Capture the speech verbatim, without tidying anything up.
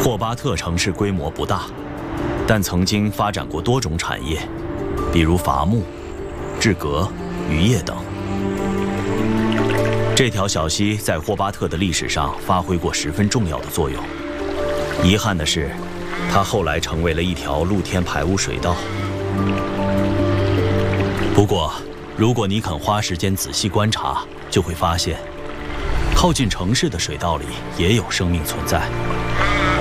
霍巴特城市规模不大，但曾经发展过多种产业，比如伐木、制革、渔业等。这条小溪在霍巴特的历史上发挥过十分重要的作用。遗憾的是，它后来成为了一条露天排污水道。不过，如果你肯花时间仔细观察，就会发现，靠近城市的水道里也有生命存在。